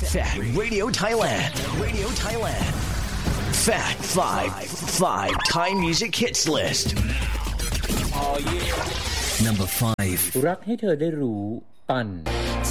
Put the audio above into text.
Fat Radio Thailand. Radio Thailand. Fat 5 Thai Music Hits List. Number 5 รักให้เธอได้รู้ปัน